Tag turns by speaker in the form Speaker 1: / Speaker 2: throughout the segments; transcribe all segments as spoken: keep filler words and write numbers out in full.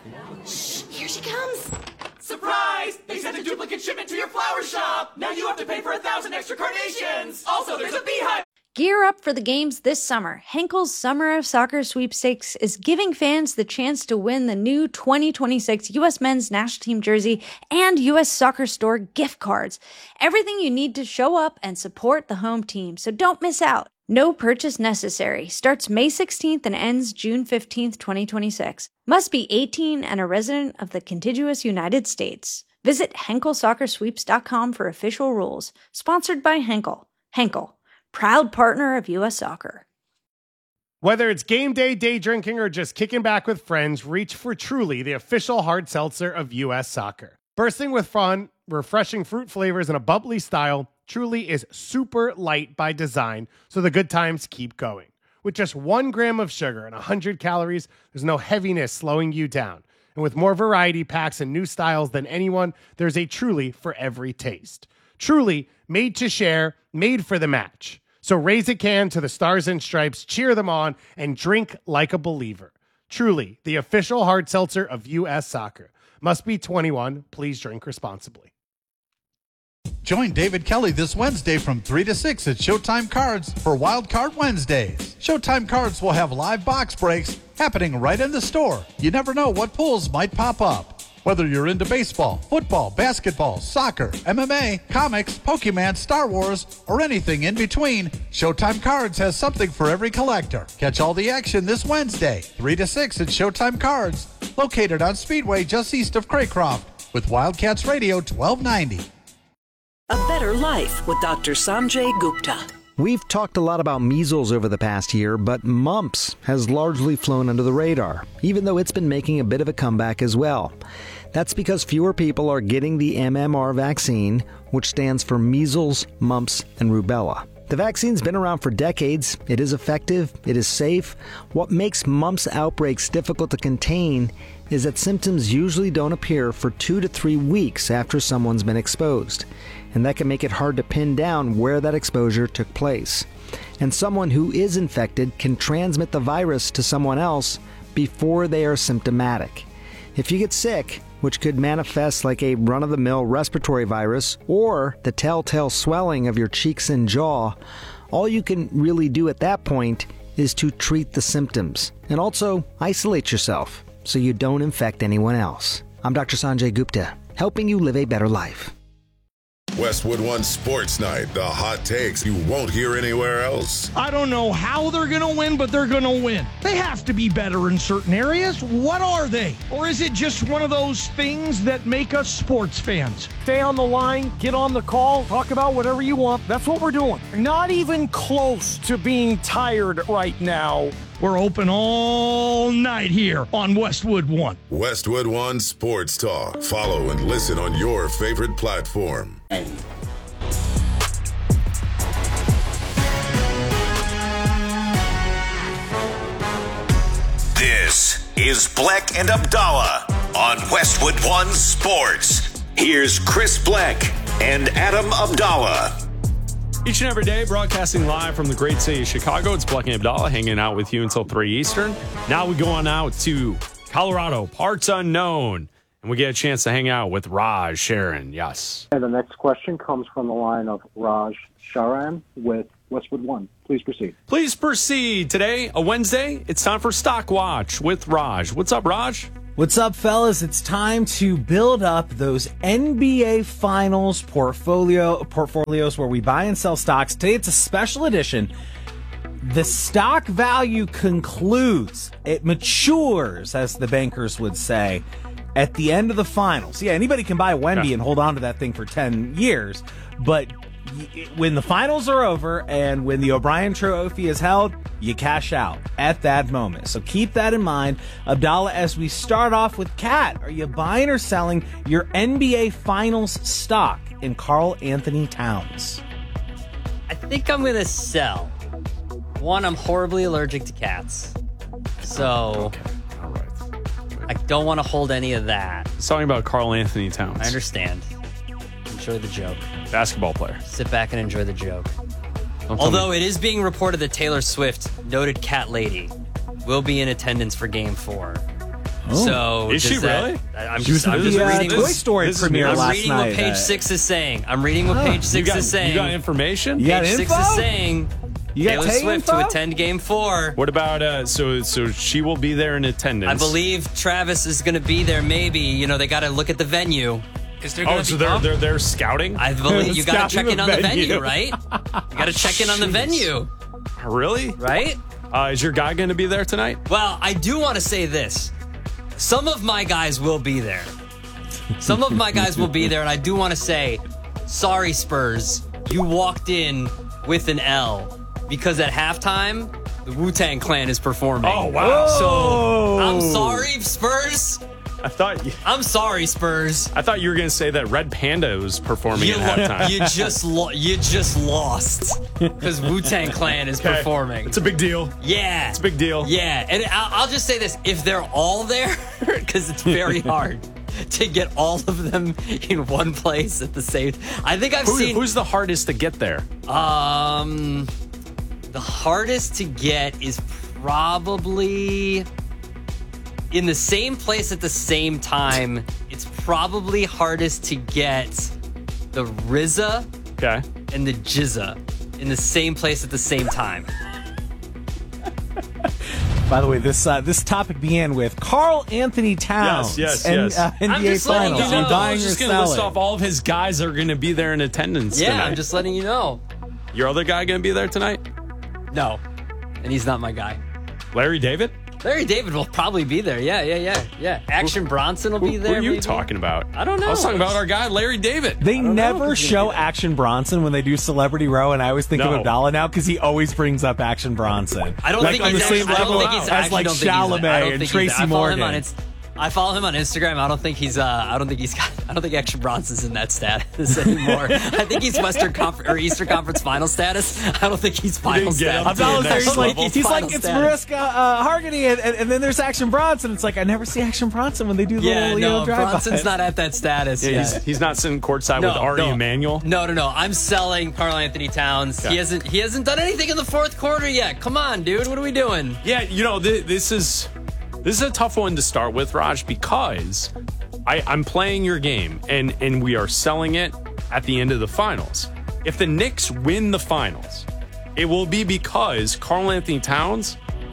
Speaker 1: Shh, here she comes.
Speaker 2: Surprise! They sent a duplicate shipment to your flower shop! Now you have to pay for a thousand extra carnations! Also, there's a beehive!
Speaker 3: Gear up for the games this summer. Henkel's Summer of Soccer Sweepstakes is giving fans the chance to win the new twenty twenty-six U S Men's National Team jersey and U S Soccer Store gift cards. Everything you need to show up and support the home team, so don't miss out. No purchase necessary. Starts May sixteenth and ends June fifteenth, twenty twenty-six. Must be eighteen and a resident of the contiguous United States. Visit Henkel Soccer Sweeps dot com for official rules. Sponsored by Henkel. Henkel, proud partner of U S Soccer.
Speaker 4: Whether it's game day, day drinking, or just kicking back with friends, reach for Truly, the official hard seltzer of U S Soccer. Bursting with fun, refreshing fruit flavors, and a bubbly style, Truly is super light by design, so the good times keep going. With just one gram of sugar and one hundred calories, there's no heaviness slowing you down. And with more variety packs and new styles than anyone, there's a Truly for every taste. Truly, made to share, made for the match. So raise a can to the Stars and Stripes, cheer them on, and drink like a believer. Truly, the official hard seltzer of U S Soccer. Must be twenty-one. Please drink responsibly.
Speaker 5: Join David Kelly this Wednesday from three to six at Showtime Cards for Wild Card Wednesdays. Showtime Cards will have live box breaks happening right in the store. You never know what pulls might pop up. Whether you're into baseball, football, basketball, soccer, M M A, comics, Pokemon, Star Wars, or anything in between, Showtime Cards has something for every collector. Catch all the action this Wednesday, three to six at Showtime Cards, located on Speedway just east of Craycroft, with Wildcats Radio twelve ninety.
Speaker 6: A better life with Doctor Sanjay Gupta.
Speaker 7: We've talked a lot about measles over the past year, but mumps has largely flown under the radar, even though it's been making a bit of a comeback as well. That's because fewer people are getting the M M R vaccine, which stands for measles, mumps, and rubella. The vaccine's been around for decades. It is effective. It is safe. What makes mumps outbreaks difficult to contain is that symptoms usually don't appear for two to three weeks after someone's been exposed. And that can make it hard to pin down where that exposure took place. And someone who is infected can transmit the virus to someone else before they are symptomatic. If you get sick, which could manifest like a run-of-the-mill respiratory virus or the telltale swelling of your cheeks and jaw, all you can really do at that point is to treat the symptoms and also isolate yourself so you don't infect anyone else. I'm Doctor Sanjay Gupta, helping you live a better life.
Speaker 8: Westwood One Sports Night, the hot takes you won't hear anywhere else.
Speaker 9: I don't know how they're going to win, but they're going to win. They have to be better in certain areas. What are they? Or is it just one of those things that make us sports fans? Stay on the line, get on the call, talk about whatever you want. That's what we're doing. Not even close to being tired right now. We're open all night here on Westwood One.
Speaker 8: Westwood One Sports Talk. Follow and listen on your favorite platform.
Speaker 10: This is Bleck and Abdallah on Westwood One Sports. Here's Chris Bleck and Adam Abdallah.
Speaker 11: Each and every day, broadcasting live from the great city of Chicago, it's Bleck and Abdallah hanging out with you until three Eastern. Now we go on out to Colorado, parts unknown, and we get a chance to hang out with Raj Sharon. Yes.
Speaker 12: And the next question comes from the line of Raj Sharan with Westwood One. Please proceed.
Speaker 11: Please proceed. Today, a Wednesday, it's time for Stock Watch with Raj. What's up, Raj?
Speaker 13: What's up, fellas? It's time to build up those N B A Finals portfolio portfolios where we buy and sell stocks. Today, it's a special edition. The stock value concludes. It matures, as the bankers would say, at the end of the finals. Yeah, anybody can buy a Wendy yeah. and hold on to that thing for ten years, but when the finals are over and when the O'Brien Trophy is held, you cash out at that moment. So keep that in mind. Abdallah, as we start off with Kat, are you buying or selling your N B A Finals stock in Karl Anthony Towns?
Speaker 14: I think I'm going to sell. One, I'm horribly allergic to cats. So
Speaker 11: okay. All right.
Speaker 14: I don't want to hold any of that.
Speaker 11: He's talking about Karl Anthony Towns.
Speaker 14: I understand. Enjoy the joke.
Speaker 11: Basketball player.
Speaker 14: Sit back and enjoy the joke.
Speaker 11: Don't
Speaker 14: Although it is being reported that Taylor Swift, noted cat lady, will be in attendance for game four. So
Speaker 11: Is she
Speaker 14: does that-
Speaker 11: really?
Speaker 14: I- I'm
Speaker 13: She was
Speaker 14: just, I'm
Speaker 13: at
Speaker 14: just
Speaker 13: the, uh,
Speaker 14: reading
Speaker 13: Toy Story
Speaker 11: this is
Speaker 13: premiere
Speaker 11: new.
Speaker 14: I'm
Speaker 13: last
Speaker 14: reading
Speaker 13: night.
Speaker 14: what page
Speaker 13: Uh,
Speaker 14: six is saying. I'm reading what page
Speaker 11: You
Speaker 14: six
Speaker 11: got,
Speaker 14: is saying.
Speaker 11: you got information?
Speaker 13: You got
Speaker 14: Page six
Speaker 13: info?
Speaker 14: is saying
Speaker 13: You got
Speaker 14: Taylor
Speaker 13: Tay
Speaker 14: Swift
Speaker 13: info?
Speaker 14: to attend Game Four.
Speaker 11: What about uh? So so she will be there in attendance.
Speaker 14: I believe Travis is going to be there. Maybe you know they got to look at the venue.
Speaker 2: Is there
Speaker 11: Oh,
Speaker 2: gonna
Speaker 11: so
Speaker 2: be
Speaker 11: they're they're they're scouting.
Speaker 14: I believe you got to
Speaker 11: Scouting
Speaker 14: check in on the
Speaker 11: venue.
Speaker 14: venue, right? You got to check in on the
Speaker 11: Jeez.
Speaker 14: venue,
Speaker 11: Really?
Speaker 14: right?
Speaker 11: Uh, is your guy going to be there tonight?
Speaker 14: Well, I do want to say this. Some of my guys will be there. Some of my guys will be there, and I do want to say, sorry, Spurs. You walked in with an L because at halftime, the Wu-Tang Clan is performing.
Speaker 11: Oh wow!
Speaker 14: So I'm sorry, Spurs.
Speaker 11: I thought you,
Speaker 14: I'm sorry, Spurs.
Speaker 11: I thought you were going to say that Red Panda was performing
Speaker 14: You,
Speaker 11: at halftime.
Speaker 14: you just lo- you just lost because Wu-Tang Clan is
Speaker 11: Okay.
Speaker 14: performing.
Speaker 11: It's a big deal.
Speaker 14: Yeah,
Speaker 11: It's a big deal.
Speaker 14: Yeah, and I'll, I'll just say this: if they're all there, because it's very hard to get all of them in one place at the same. I think I've
Speaker 11: Who,
Speaker 14: seen.
Speaker 11: who's the hardest to get there?
Speaker 14: Um, the hardest to get is probably in the same place at the same time. It's probably hardest to get the R Z A
Speaker 11: Okay.
Speaker 14: and the J Z A in the same place at the same time.
Speaker 13: By the way, this uh, this topic began with Carl Anthony Towns.
Speaker 11: Yes, yes,
Speaker 13: and,
Speaker 11: yes.
Speaker 13: Uh, N
Speaker 14: I'm
Speaker 13: B A
Speaker 14: just letting
Speaker 13: Finals.
Speaker 14: you
Speaker 13: Are
Speaker 14: know.
Speaker 13: you
Speaker 11: I
Speaker 13: buying
Speaker 11: was
Speaker 13: or
Speaker 11: just going to list
Speaker 13: selling?
Speaker 11: off all of his guys that are going to be there in attendance
Speaker 14: Yeah,
Speaker 11: tonight.
Speaker 14: I'm just letting you know.
Speaker 11: Your other guy going to be there tonight?
Speaker 14: No, and he's not my guy.
Speaker 11: Larry David?
Speaker 14: Larry David will probably be there. Yeah, yeah, yeah, yeah. Action Bronson will
Speaker 11: Who,
Speaker 14: be
Speaker 11: who
Speaker 14: there.
Speaker 11: are you
Speaker 14: maybe.
Speaker 11: talking about?
Speaker 14: I don't know.
Speaker 11: I was talking about our guy, Larry David.
Speaker 13: They
Speaker 14: don't know if
Speaker 13: never
Speaker 14: he's gonna
Speaker 13: show
Speaker 14: be there.
Speaker 13: Action Bronson when they do Celebrity Row, and I always think
Speaker 11: No.
Speaker 13: of Abdallah now because he always brings up Action Bronson.
Speaker 14: I don't
Speaker 13: like
Speaker 14: think
Speaker 13: on
Speaker 14: he's
Speaker 13: the same
Speaker 14: actually, I don't
Speaker 13: level
Speaker 14: think he's, I
Speaker 13: as
Speaker 14: actually
Speaker 13: like
Speaker 14: don't think he's- I don't
Speaker 13: Chalamet and
Speaker 14: think he's-
Speaker 13: Tracy
Speaker 14: I follow
Speaker 13: Morgan.
Speaker 14: Him on, Inst- I follow him on Instagram. I don't think he's. Uh, I don't think he's got. I don't think Action Bronson's in that status anymore. I think he's Western Conference or Eastern Conference final status. I don't think he's final
Speaker 11: didn't get him.
Speaker 14: status.
Speaker 13: Abdallah's there.
Speaker 11: next
Speaker 13: He's like,
Speaker 11: level.
Speaker 13: he's like
Speaker 14: Final
Speaker 13: it's
Speaker 14: status.
Speaker 13: Mariska uh, Hargitay, and, and, and then there's Action Bronson. It's like I never see Action Bronson when they do the
Speaker 14: Yeah,
Speaker 13: little you know,
Speaker 14: no,
Speaker 13: drive-by.
Speaker 14: Bronson's not at that status
Speaker 11: Yeah,
Speaker 14: yet.
Speaker 11: he's, he's not sitting courtside
Speaker 14: No,
Speaker 11: with Ari
Speaker 14: no.
Speaker 11: Emanuel.
Speaker 14: No, no, no. I'm selling Karl Anthony Towns.
Speaker 11: Okay.
Speaker 14: He hasn't. He hasn't done anything in the fourth quarter yet. Come on, dude. What are we doing?
Speaker 11: Yeah, you know, th- this is this is a tough one to start with, Raj, because I, I'm playing your game and, and we are selling it at the end of the finals. If the Knicks win the finals, it will be because Karl Anthony Towns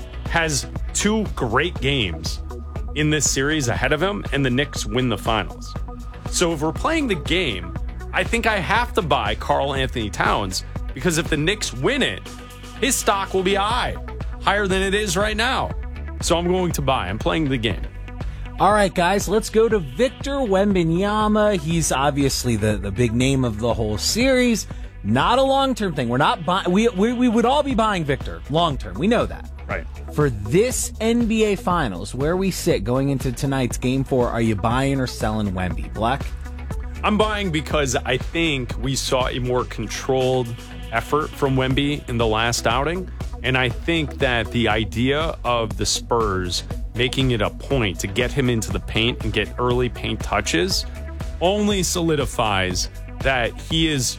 Speaker 11: has two great games in this series ahead of him, and the Knicks win the finals. So if we're playing the game, I think I have to buy Karl Anthony Towns because if the Knicks win it, his stock will be high, higher than it is right now. So I'm going to buy. I'm playing the game.
Speaker 13: All right, guys, let's go to Victor Wembanyama. He's obviously the, the big name of the whole series. Not a long-term thing. We're not buying. We, we we would all be buying Victor long-term. We know that.
Speaker 11: Right.
Speaker 13: For this N B A Finals, where we sit going into tonight's Game Four, are you buying or selling Wemby? Black?
Speaker 11: I'm buying because I think we saw a more controlled effort from Wemby in the last outing. And I think that the idea of the Spurs making it a point to get him into the paint and get early paint touches only solidifies that he is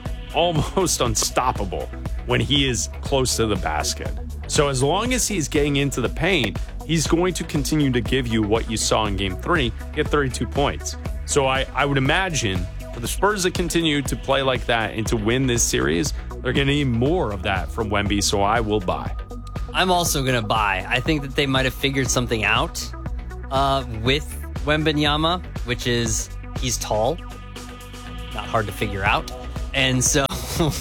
Speaker 11: almost unstoppable when he is close to the basket. So as long as he's getting into the paint, he's going to continue to give you what you saw in game three, get thirty-two points. So I, I would imagine for the Spurs to continue to play like that and to win this series, they're going to need more of that from Wemby, so I will buy.
Speaker 14: I'm also going to buy. I think that they might have figured something out uh, with Wembanyama, which is he's tall, not hard to figure out. And so uh,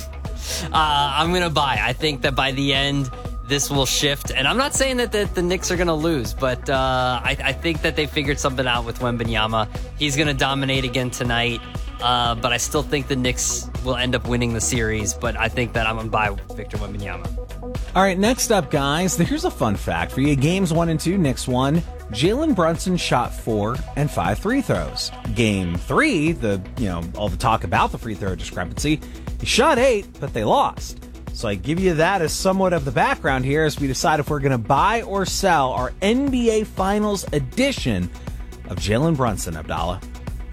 Speaker 14: I'm going to buy. I think that by the end, this will shift. And I'm not saying that the, the Knicks are going to lose, but uh, I, I think that they figured something out with Wembanyama. He's going to dominate again tonight. Uh, but I still think the Knicks will end up winning the series. But I think that I'm going to buy Victor Wembanyama.
Speaker 13: All right, next up, guys, here's a fun fact for you. Games one and two, Knicks won. Jalen Brunson shot four and five free throws. Game three, the you know all the talk about the free throw discrepancy, he shot eight, but they lost. So I give you that as somewhat of the background here as we decide if we're going to buy or sell our N B A Finals edition of Jalen Brunson, Abdallah.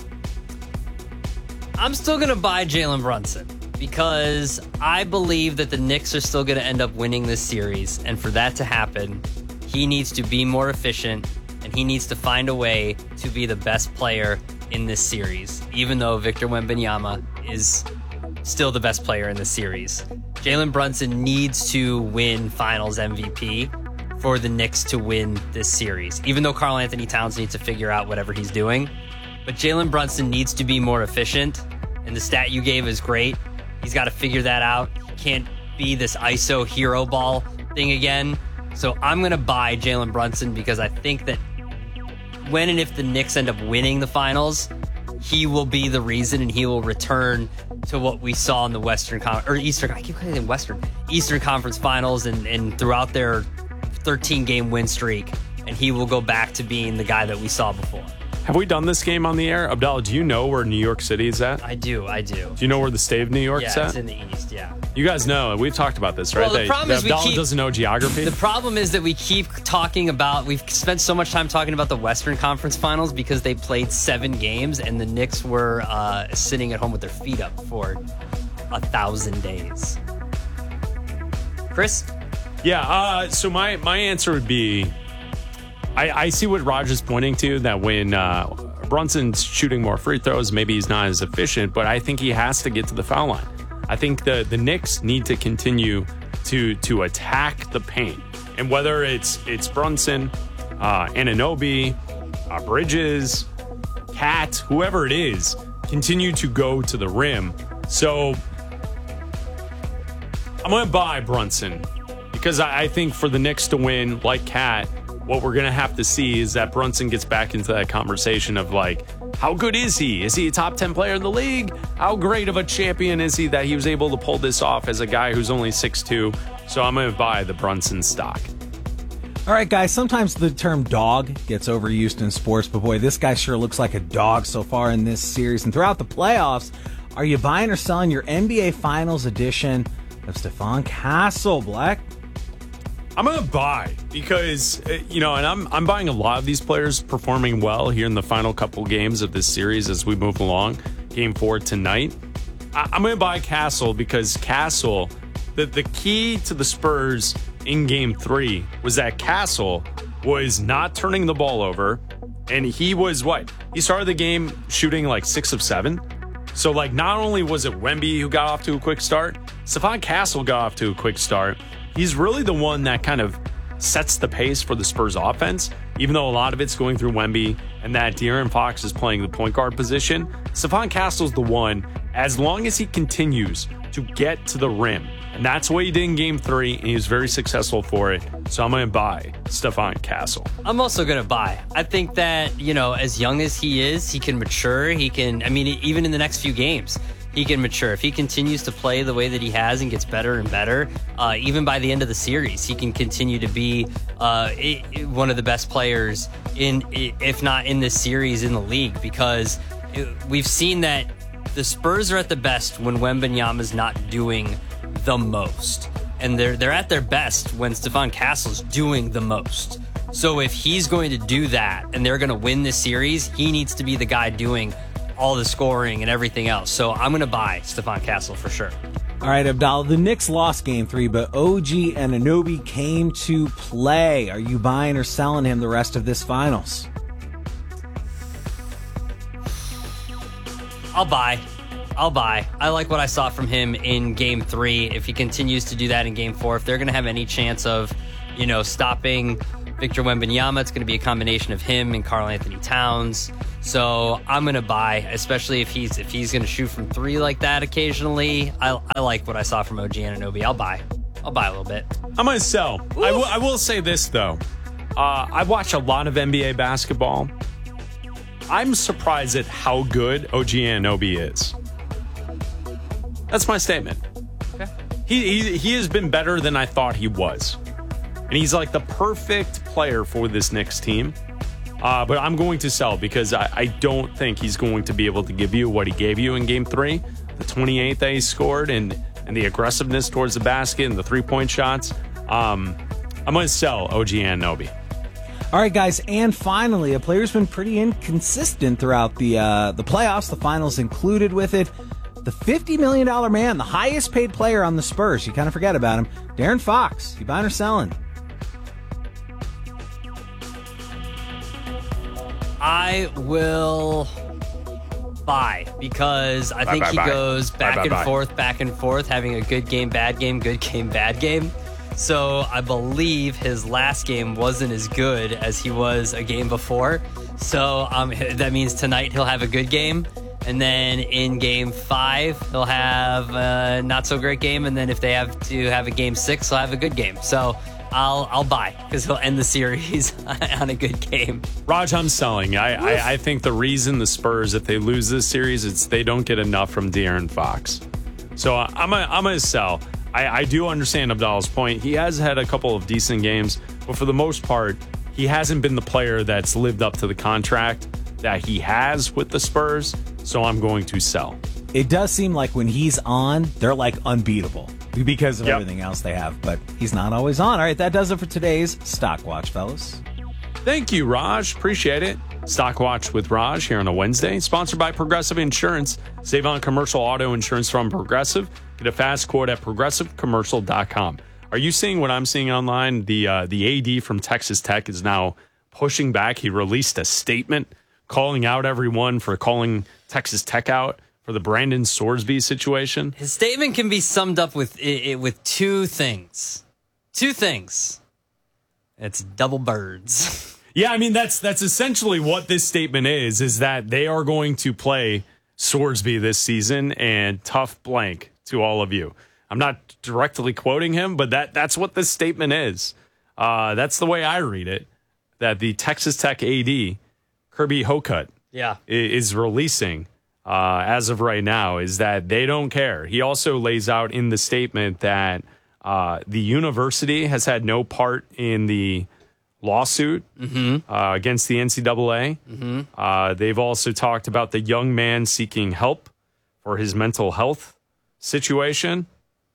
Speaker 14: I'm still going to buy Jalen Brunson because I believe that the Knicks are still going to end up winning this series. And for that to happen, he needs to be more efficient and he needs to find a way to be the best player in this series, even though Victor Wembanyama is still the best player in the series. Jalen Brunson needs to win Finals M V P for the Knicks to win this series, even though Karl Anthony Towns needs to figure out whatever he's doing. But Jalen Brunson needs to be more efficient, and the stat you gave is great. He's got to figure that out. He can't be this I S O hero ball thing again. So I'm going to buy Jalen Brunson because I think that when and if the Knicks end up winning the Finals, he will be the reason, and he will return to what we saw in the Western Con- or Eastern. I keep calling it Western Eastern Conference Finals, and, and throughout their thirteen game win streak, and he will go back to being the guy that we saw before.
Speaker 11: Have we done this game on the air? Abdallah, do you know where New York City is at?
Speaker 14: I do, I do.
Speaker 11: Do you know where the state of New York's
Speaker 14: yeah,
Speaker 11: at?
Speaker 14: It's in the East, yeah.
Speaker 11: You guys know, we've talked about this, right?
Speaker 14: Well, the
Speaker 11: That-
Speaker 14: problem
Speaker 11: that
Speaker 14: is we
Speaker 11: Abdallah
Speaker 14: keep-
Speaker 11: doesn't know geography.
Speaker 14: The problem is that we keep talking about, we've spent so much time talking about the Western Conference Finals because they played seven games and the Knicks were uh, sitting at home with their feet up for a thousand days. Chris?
Speaker 11: Yeah, uh, so my, my answer would be, I, I see what Raj is pointing to, that when uh, Brunson's shooting more free throws, maybe he's not as efficient, but I think he has to get to the foul line. I think the, the Knicks need to continue to to attack the paint. And whether it's it's Brunson, uh, Anunoby, uh, Bridges, Cat, whoever it is, continue to go to the rim. So I'm going to buy Brunson because I, I think for the Knicks to win, like Cat, what we're going to have to see is that Brunson gets back into that conversation of like, how good is he? Is he a top ten player in the league? How great of a champion is he that he was able to pull this off as a guy who's only six two? So I'm going to buy the Brunson stock.
Speaker 13: All right, guys, sometimes the term dog gets overused in sports, but boy, this guy sure looks like a dog so far in this series. And throughout the playoffs, are you buying or selling your N B A Finals edition of Stephon Castle, Black?
Speaker 11: I'm going to buy because, uh, you know, and I'm I'm buying a lot of these players performing well here in the final couple games of this series as we move along. Game four tonight. I, I'm going to buy Castle because Castle, the, the key to the Spurs in game three was that Castle was not turning the ball over. And he was what? He started the game shooting like six of seven. So, like, not only was it Wemby who got off to a quick start, Stephon Castle got off to a quick start. He's really the one that kind of sets the pace for the Spurs offense, even though a lot of it's going through Wemby and that De'Aaron Fox is playing the point guard position. Stephon Castle's the one, as long as he continues to get to the rim. And that's what he did in game three, and he was very successful for it. So I'm going to buy Stephon Castle.
Speaker 14: I'm also going to buy. I think that, you know, as young as he is, he can mature. He can, I mean, even in the next few games, he can mature. If he continues to play the way that he has and gets better and better, uh, even by the end of the series, he can continue to be uh, one of the best players in, if not in this series, in the league, because we've seen that the Spurs are at the best when Wembanyama's not doing the most. And they're they're at their best when Stephon Castle's doing the most. So if he's going to do that and they're going to win this series, he needs to be the guy doing all the scoring and everything else. So I'm going to buy Stephon Castle for sure.
Speaker 13: All right, Abdallah, the Knicks lost game three, but O G Anunoby came to play. Are you buying or selling him the rest of this finals?
Speaker 14: I'll buy. I'll buy. I like what I saw from him in game three. If he continues to do that in game four, if they're going to have any chance of, you know, stopping Victor Wembanyama, it's going to be a combination of him and Karl Anthony Towns. So I'm going to buy, especially if he's if he's going to shoot from three like that occasionally. I, I like what I saw from O G Anunoby. I'll buy. I'll buy a little bit.
Speaker 11: I'm going to sell. I, w- I will say this, though. Uh, I watch a lot of N B A basketball. I'm surprised at how good O G Anunoby is. That's my statement.
Speaker 14: Okay.
Speaker 11: He, he he has been better than I thought he was. And he's like the perfect player for this Knicks team. Uh, but I'm going to sell because I, I don't think he's going to be able to give you what he gave you in game three. The twenty-eight that he scored and, and the aggressiveness towards the basket and the three-point shots. Um, I'm going to sell O G Anunoby.
Speaker 13: All right, guys, and finally, a player's been pretty inconsistent throughout the uh, the playoffs, the finals included with it. The fifty million dollars man, the highest paid player on the Spurs. You kind of forget about him. De'Aaron Fox, you buying or selling?
Speaker 14: I will buy because I
Speaker 11: Bye,
Speaker 14: think
Speaker 11: bye,
Speaker 14: he
Speaker 11: bye.
Speaker 14: goes
Speaker 11: Bye,
Speaker 14: back
Speaker 11: bye,
Speaker 14: and
Speaker 11: bye.
Speaker 14: forth, back and forth, having a good game, bad game, good game, bad game. So I believe his last game wasn't as good as he was a game before. So um, that means tonight he'll have a good game. And then in game five, he'll have a not so great game. And then if they have to have a game six, he'll have a good game. So I'll I'll buy because he'll end the series on a good game.
Speaker 11: Raj, I'm selling. I, I, I think the reason the Spurs, if they lose this series, it's they don't get enough from De'Aaron Fox. So uh, I'm a, I'm going to sell. I, I do understand Abdallah's point. He has had a couple of decent games, but for the most part, he hasn't been the player that's lived up to the contract that he has with the Spurs. So I'm going to sell.
Speaker 13: It does seem like when he's on, they're like unbeatable because of
Speaker 11: Yep.
Speaker 13: everything else they have, but he's not always on. All right, that does it for today's Stock Watch, fellas.
Speaker 11: Thank you, Raj. Appreciate it. Stock Watch with Raj here on a Wednesday, sponsored by Progressive Insurance. Save on commercial auto insurance from Progressive. Get a fast quote at progressive commercial dot com. Are you seeing what I'm seeing online? The uh, the A D from Texas Tech is now pushing back. He released a statement calling out everyone for calling Texas Tech out for the Brandon Sorsby situation.
Speaker 14: His statement can be summed up with i- i- with two things. Two things. It's double birds.
Speaker 11: Yeah, I mean that's that's essentially what this statement is, is that they are going to play Sorsby this season, and tough blank to all of you. I'm not directly quoting him, but that that's what this statement is. Uh, that's the way I read it, that the Texas Tech A D, Kirby Hocutt,
Speaker 14: Yeah.
Speaker 11: i- is releasing uh, as of right now, is that they don't care. He also lays out in the statement that uh, the university has had no part in the lawsuit
Speaker 14: Mm-hmm.
Speaker 11: uh, against the N C double A.
Speaker 14: Mm-hmm.
Speaker 11: Uh, they've also talked about the young man seeking help for his mental health situation.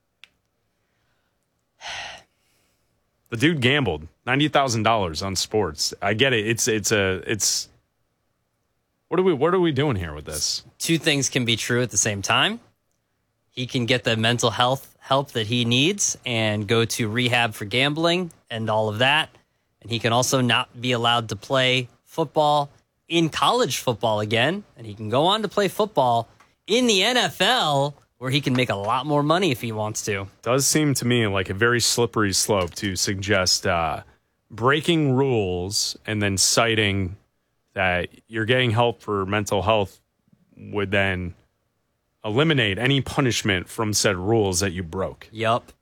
Speaker 11: The dude gambled ninety thousand dollars on sports. I get it. It's it's a it's. What are we What are we doing here with this?
Speaker 14: Two things can be true at the same time. He can get the mental health help that he needs and go to rehab for gambling and all of that. And he can also not be allowed to play football in college football again. And he can go on to play football in the N F L, where he can make a lot more money if he wants to.
Speaker 11: Does seem to me like a very slippery slope to suggest uh, breaking rules and then citing that you're getting help for mental health would then eliminate any punishment from said rules that you broke.
Speaker 14: Yup.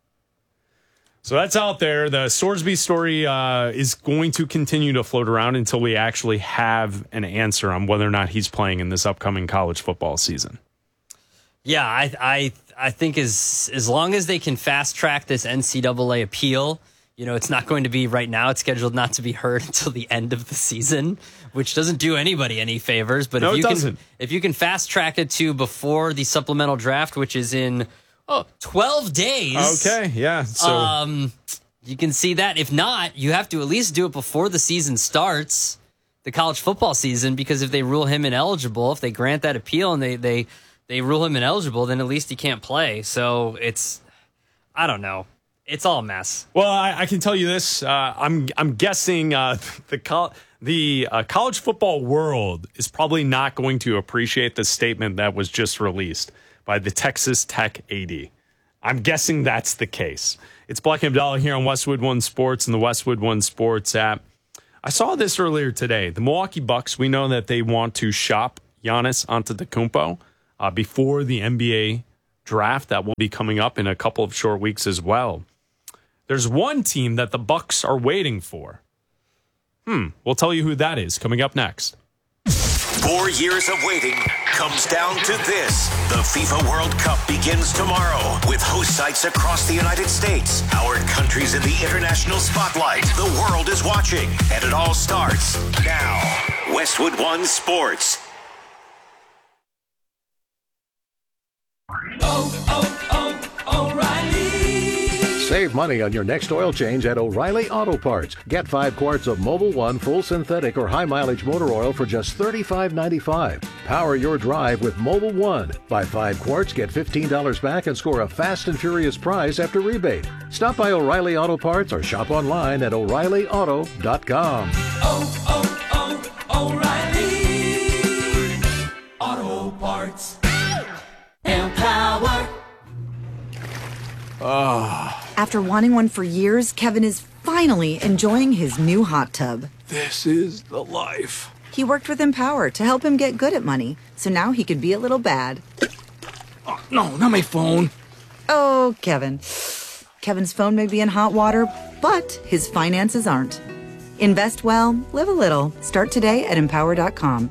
Speaker 11: So that's out there. The Sorsby story uh, is going to continue to float around until we actually have an answer on whether or not he's playing in this upcoming college football season.
Speaker 14: Yeah, I I I think as as long as they can fast track this N C double A appeal, you know, it's not going to be right now. It's scheduled not to be heard until the end of the season, which doesn't do anybody any favors. But
Speaker 11: No,
Speaker 14: if
Speaker 11: it
Speaker 14: you
Speaker 11: doesn't.
Speaker 14: can if you can fast track it to before the supplemental draft, which is in oh, twelve days.
Speaker 11: Okay, yeah. So
Speaker 14: um, you can see that. If not, you have to at least do it before the season starts, the college football season, because if they rule him ineligible, if they grant that appeal and they they they rule him ineligible, then at least he can't play. So it's, I don't know. It's all a mess.
Speaker 11: Well, I, I can tell you this. Uh, I'm I'm guessing uh, the col- the uh, college football world is probably not going to appreciate the statement that was just released by the Texas Tech A D. I'm guessing that's the case. It's Black and Abdallah here on Westwood One Sports and the Westwood One Sports app. I saw this earlier today. The Milwaukee Bucks, we know that they want to shop Giannis Antetokounmpo uh, before the N B A draft that will be coming up in a couple of short weeks as well. There's one team that the Bucks are waiting for. Hmm, we'll tell you who that is coming up next.
Speaker 10: Four years of waiting comes down to this. The FIFA World Cup begins tomorrow with host sites across the United States. Our country's in the international spotlight. The world is watching, and it all starts now. Westwood One Sports.
Speaker 2: Oh, oh, oh, O'Reilly.
Speaker 15: Save money on your next oil change at O'Reilly Auto Parts. Get five quarts of Mobil One full synthetic or high mileage motor oil for just thirty-five ninety-five. Power your drive with Mobil One. Buy five quarts, get fifteen dollars back, and score a fast and furious prize after rebate. Stop by O'Reilly Auto Parts or shop online at O'Reilly Auto dot com.
Speaker 2: Oh, oh, oh, O'Reilly.
Speaker 16: After wanting one for years, Kevin is finally enjoying his new hot tub.
Speaker 17: This is the life.
Speaker 16: He worked with Empower to help him get good at money, so now he can be a little bad.
Speaker 17: Oh, no, not my phone.
Speaker 16: Oh, Kevin. Kevin's phone may be in hot water, but his finances aren't. Invest well, live a little. Start today at empower dot com.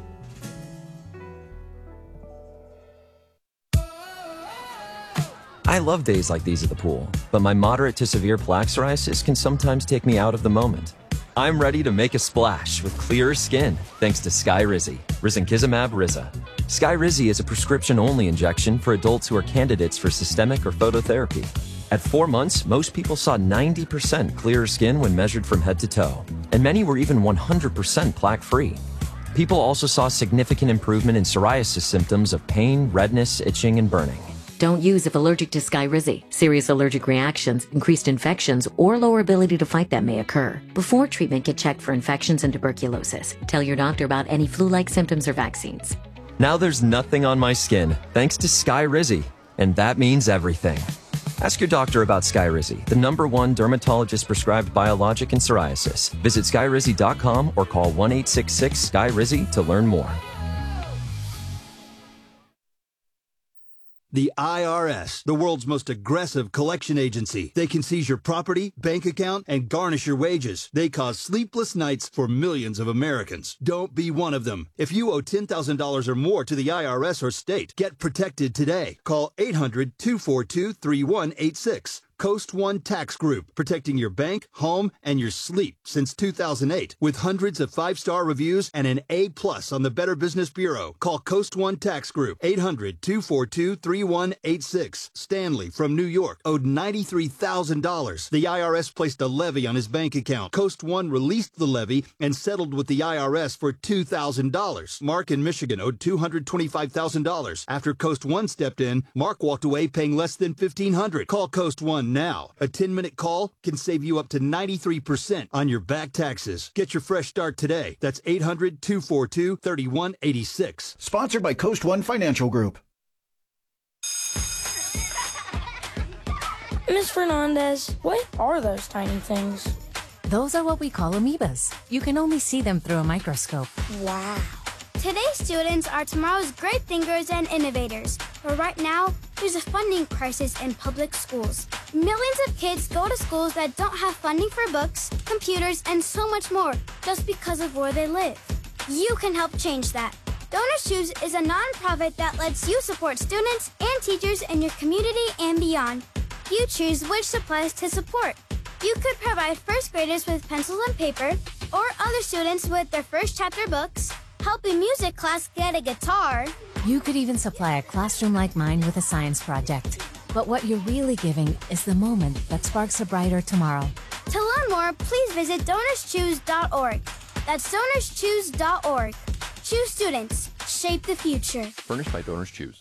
Speaker 18: I love days like these at the pool, but my moderate to severe plaque psoriasis can sometimes take me out of the moment. I'm ready to make a splash with clearer skin thanks to Skyrizi, risankizumab Riza. Skyrizi is a prescription-only injection for adults who are candidates for systemic or phototherapy. At four months, most people saw ninety percent clearer skin when measured from head to toe, and many were even one hundred percent plaque-free. People also saw significant improvement in psoriasis symptoms of pain, redness, itching, and burning.
Speaker 19: Don't use if allergic to Skyrizi. Serious allergic reactions, increased infections, or lower ability to fight them may occur. Before treatment, get checked for infections and tuberculosis. Tell your doctor about any flu-like symptoms or vaccines.
Speaker 18: Now there's nothing on my skin thanks to Skyrizi, and that means everything. Ask your doctor about Skyrizi, the number one dermatologist-prescribed biologic in psoriasis. Visit skyrizi dot com or call one eight six six S K Y R I Z I to learn more.
Speaker 20: The I R S, the world's most aggressive collection agency. They can seize your property, bank account, and garnish your wages. They cause sleepless nights for millions of Americans. Don't be one of them. If you owe ten thousand dollars or more to the I R S or state, get protected today. Call eight hundred, two four two, three one eight six. Coast One Tax Group, protecting your bank, home, and your sleep since two thousand eight. With hundreds of five-star reviews and an A plus on the Better Business Bureau. Call Coast One Tax Group, eight hundred, two four two, three one eight six. Stanley from New York owed ninety-three thousand dollars. The I R S placed a levy on his bank account. Coast One released the levy and settled with the I R S for two thousand dollars. Mark in Michigan owed two hundred twenty-five thousand dollars. After Coast One stepped in, Mark walked away paying less than fifteen hundred dollars. Call Coast One now. A ten-minute call can save you up to ninety-three percent on your back taxes. Get your fresh start today. That's eight hundred, two four two, three one eight six.
Speaker 21: Sponsored by Coast One Financial Group.
Speaker 22: Miz Fernandez, what are those tiny things?
Speaker 23: Those are what we call amoebas. You can only see them through a microscope.
Speaker 22: Wow.
Speaker 24: Today's students are tomorrow's great thinkers and innovators. But right now, there's a funding crisis in public schools. Millions of kids go to schools that don't have funding for books, computers, and so much more just because of where they live. You can help change that. Donors Choose is a nonprofit that lets you support students and teachers in your community and beyond. You choose which supplies to support. You could provide first graders with pencils and paper, or other students with their first chapter books, help a music class get a guitar.
Speaker 23: You could even supply a classroom like mine with a science project. But what you're really giving is the moment that sparks a brighter tomorrow.
Speaker 24: To learn more, please visit donors choose dot org. That's donors choose dot org. Choose students. Shape the future.
Speaker 25: Furnished by Donors Choose.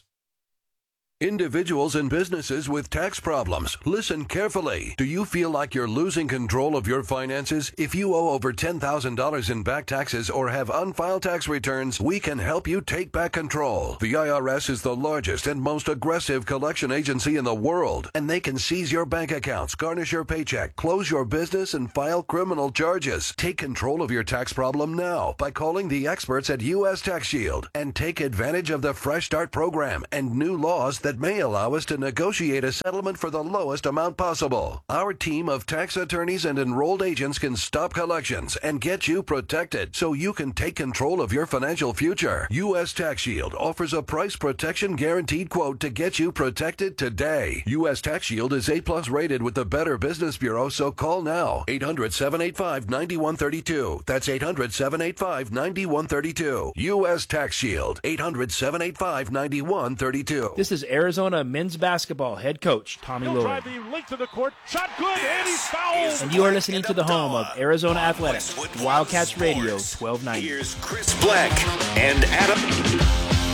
Speaker 26: Individuals and businesses with tax problems, listen carefully. Do you feel like you're losing control of your finances? If you owe over ten thousand dollars in back taxes or have unfiled tax returns, we can help you take back control. The I R S is the largest and most aggressive collection agency in the world, and they can seize your bank accounts, garnish your paycheck, close your business, and file criminal charges. Take control of your tax problem now by calling the experts at U S Tax Shield and take advantage of the Fresh Start program and new laws that may allow us to negotiate a settlement for the lowest amount possible. Our team of tax attorneys and enrolled agents can stop collections and get you protected so you can take control of your financial future. U S Tax Shield offers a price protection guaranteed quote to get you protected today. U S Tax Shield is A plus rated with the Better Business Bureau, so call now. eight hundred, seven eight five, nine one three two. That's eight hundred, seven eight five, nine one three two. U S Tax Shield. eight hundred, seven eight five, nine one three two.
Speaker 27: This is Arizona men's basketball head coach Tommy
Speaker 9: He'll
Speaker 27: Lloyd.
Speaker 9: drive the length of the court. Shot good, and he's fouled.
Speaker 27: And you are listening to the home of Arizona Athletics, Wildcats Radio twelve ninety.
Speaker 10: Here's Chris Black and Adam.